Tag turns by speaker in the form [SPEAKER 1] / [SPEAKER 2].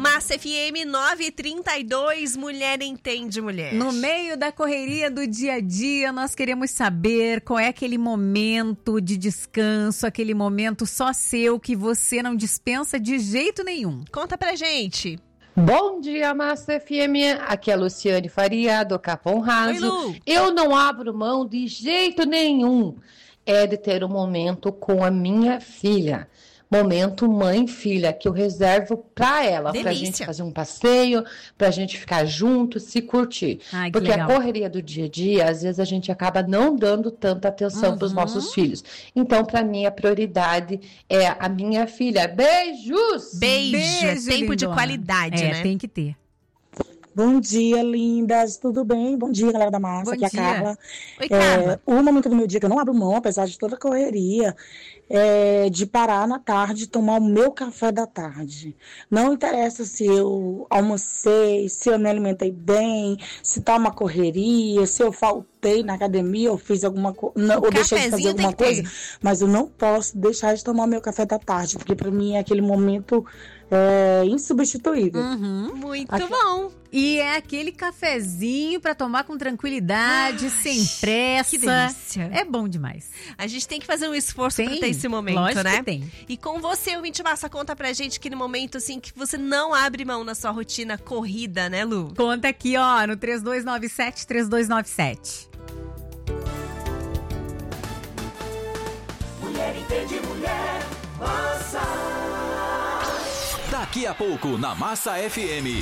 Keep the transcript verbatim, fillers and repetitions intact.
[SPEAKER 1] Massa F M nove e trinta e dois, Mulher Entende Mulher.
[SPEAKER 2] No meio da correria do dia a dia, nós queremos saber qual é aquele momento de descanso, aquele momento só seu que você não dispensa de jeito nenhum.
[SPEAKER 1] Conta pra gente.
[SPEAKER 3] Bom dia, Massa F M. Aqui é a Luciane Faria, do Capão Raso.
[SPEAKER 1] Oi, Lu.
[SPEAKER 3] Eu não abro mão de jeito nenhum. É de ter um momento com a minha filha. Momento mãe-filha, que eu reservo pra ela,
[SPEAKER 1] Delícia.
[SPEAKER 3] pra gente fazer um passeio, pra gente ficar junto, se curtir.
[SPEAKER 2] Ai, que
[SPEAKER 3] Porque
[SPEAKER 2] legal.
[SPEAKER 3] a correria do dia a dia, às vezes a gente acaba não dando tanta atenção
[SPEAKER 2] Uhum.
[SPEAKER 3] pros nossos filhos. Então, pra mim, a prioridade é a minha filha. Beijos!
[SPEAKER 1] Beijo,
[SPEAKER 2] Beijo,
[SPEAKER 1] tempo de
[SPEAKER 2] lindona.
[SPEAKER 1] qualidade,
[SPEAKER 2] é,
[SPEAKER 1] né?
[SPEAKER 2] tem que ter.
[SPEAKER 4] Bom dia, lindas, tudo bem? Bom dia, galera da Massa,
[SPEAKER 2] Bom
[SPEAKER 4] aqui é a
[SPEAKER 2] dia.
[SPEAKER 4] Carla.
[SPEAKER 1] Oi, Carla.
[SPEAKER 4] É, o momento do meu dia que eu não abro mão, apesar de toda a correria, é de parar na tarde e tomar o meu café da tarde. Não interessa se eu almocei, se eu me alimentei bem, se tá uma correria, se eu faltei na academia ou fiz alguma coisa, ou deixei de fazer
[SPEAKER 1] cafezinho tem
[SPEAKER 4] alguma
[SPEAKER 1] que ter.
[SPEAKER 4] coisa, mas eu não posso deixar de tomar o meu café da tarde, porque pra mim é aquele momento é, insubstituível.
[SPEAKER 2] Uhum.
[SPEAKER 1] Muito
[SPEAKER 4] Aqui-
[SPEAKER 1] bom.
[SPEAKER 2] E é aquele cafezinho pra tomar com tranquilidade,
[SPEAKER 1] Ai,
[SPEAKER 2] sem pressa.
[SPEAKER 1] que delícia.
[SPEAKER 2] É bom demais.
[SPEAKER 1] A gente tem que fazer um esforço
[SPEAKER 2] Tem,
[SPEAKER 1] pra ter esse momento,
[SPEAKER 2] lógico
[SPEAKER 1] né?
[SPEAKER 2] que tem.
[SPEAKER 1] E com você, ouvinte massa, conta pra gente aquele momento assim que você não abre mão na sua rotina corrida, né, Lu?
[SPEAKER 2] Conta aqui, ó, no três dois nove sete, três dois nove sete.
[SPEAKER 5] Mulher Entende Mulher, Massa.
[SPEAKER 6] Daqui a pouco na Massa F M.